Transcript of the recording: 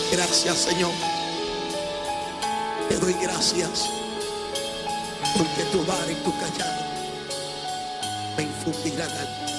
Gracias, Señor. Te doy gracias porque tu vara y tu callado me infundirán